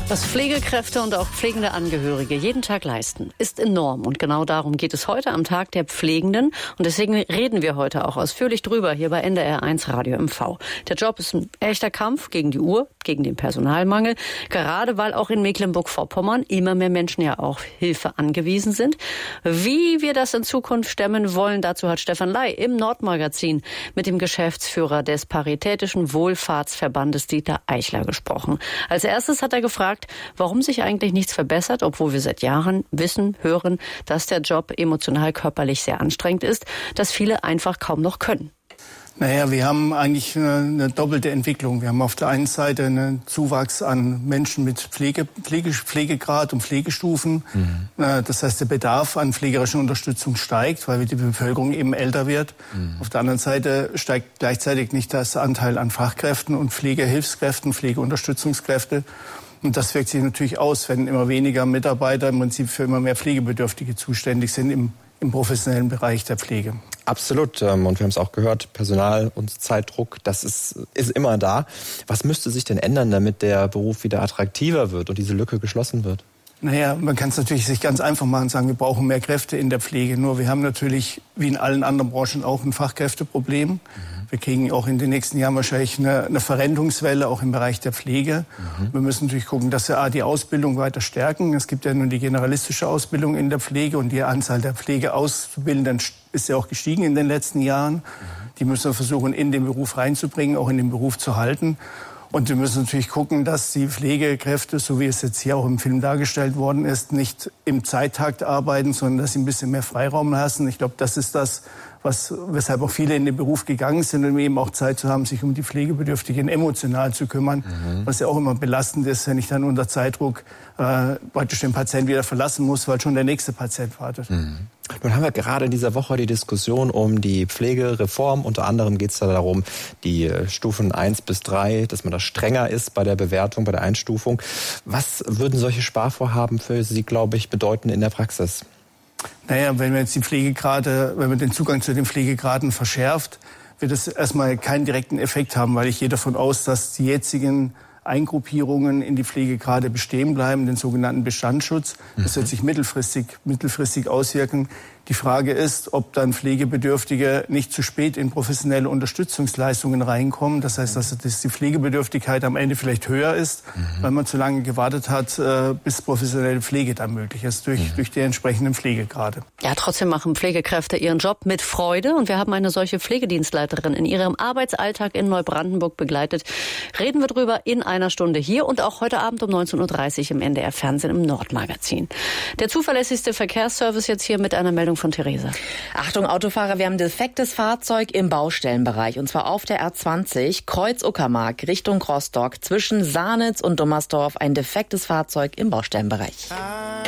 Was Pflegekräfte und auch pflegende Angehörige jeden Tag leisten, ist enorm. Und genau darum geht es heute am Tag der Pflegenden. Und deswegen reden wir heute auch ausführlich drüber hier bei NDR1 Radio MV. Der Job ist ein echter Kampf gegen die Uhr, gegen den Personalmangel. Gerade weil auch in Mecklenburg-Vorpommern immer mehr Menschen ja auf Hilfe angewiesen sind. Wie wir das in Zukunft stemmen wollen, dazu hat Stefan Ley im Nordmagazin mit dem Geschäftsführer des Paritätischen Wohlfahrtsverbandes Dieter Eichler gesprochen. Als erstes hat er gefragt, warum sich eigentlich nichts verbessert, obwohl wir seit Jahren wissen, hören, dass der Job emotional, körperlich sehr anstrengend ist, dass viele einfach kaum noch können. Naja, wir haben eigentlich eine doppelte Entwicklung. Wir haben auf der einen Seite einen Zuwachs an Menschen mit Pflegegrad und Pflegestufen. Das heißt, der Bedarf an pflegerischer Unterstützung steigt, weil die Bevölkerung eben älter wird. Auf der anderen Seite steigt gleichzeitig nicht der Anteil an Fachkräften und Pflegehilfskräften, Pflegeunterstützungskräfte. Und das wirkt sich natürlich aus, wenn immer weniger Mitarbeiter im Prinzip für immer mehr Pflegebedürftige zuständig sind im professionellen Bereich der Pflege. Absolut. Und wir haben es auch gehört, Personal- und Zeitdruck, das ist immer da. Was müsste sich denn ändern, damit der Beruf wieder attraktiver wird und diese Lücke geschlossen wird? Naja, man kann es natürlich sich ganz einfach machen und sagen, wir brauchen mehr Kräfte in der Pflege. Nur wir haben natürlich, wie in allen anderen Branchen, auch ein Fachkräfteproblem. Wir kriegen auch in den nächsten Jahren wahrscheinlich eine Verrentungswelle, auch im Bereich der Pflege. Wir müssen natürlich gucken, dass wir die Ausbildung weiter stärken. Es gibt ja nun die generalistische Ausbildung in der Pflege und die Anzahl der Pflegeauszubildenden ist ja auch gestiegen in den letzten Jahren. Die müssen wir versuchen, in den Beruf reinzubringen, auch in den Beruf zu halten. Und wir müssen natürlich gucken, dass die Pflegekräfte, so wie es jetzt hier auch im Film dargestellt worden ist, nicht im Zeittakt arbeiten, sondern dass sie ein bisschen mehr Freiraum lassen. Ich glaube, das ist das, weshalb auch viele in den Beruf gegangen sind, um eben auch Zeit zu haben, sich um die Pflegebedürftigen emotional zu kümmern. Was ja auch immer belastend ist, wenn ich dann unter Zeitdruck praktisch den Patienten wieder verlassen muss, weil schon der nächste Patient wartet. Nun haben wir gerade in dieser Woche die Diskussion um die Pflegereform. Unter anderem geht es da darum, die Stufen 1 bis 3, dass man da strenger ist bei der Bewertung, bei der Einstufung. Was würden solche Sparvorhaben für Sie, glaube ich, bedeuten in der Praxis? Naja, wenn man jetzt wenn man den Zugang zu den Pflegegraden verschärft, wird es erstmal keinen direkten Effekt haben, weil ich gehe davon aus, dass die jetzigen Eingruppierungen in die Pflegegrade bestehen bleiben, den sogenannten Bestandsschutz. Das wird sich mittelfristig auswirken. Die Frage ist, ob dann Pflegebedürftige nicht zu spät in professionelle Unterstützungsleistungen reinkommen. Das heißt, dass die Pflegebedürftigkeit am Ende vielleicht höher ist, weil man zu lange gewartet hat, bis professionelle Pflege dann möglich ist, durch die entsprechenden Pflegegrade. Ja, trotzdem machen Pflegekräfte ihren Job mit Freude. Und wir haben eine solche Pflegedienstleiterin in ihrem Arbeitsalltag in Neubrandenburg begleitet. Reden wir drüber in einer Stunde hier und auch heute Abend um 19.30 Uhr im NDR Fernsehen im Nordmagazin. Der zuverlässigste Verkehrsservice jetzt hier mit einer Meldung von Theresa. Achtung Autofahrer, wir haben ein defektes Fahrzeug im Baustellenbereich und zwar auf der R20 Kreuz Uckermark Richtung Rostock zwischen Sahnitz und Dommersdorf ein defektes Fahrzeug im Baustellenbereich.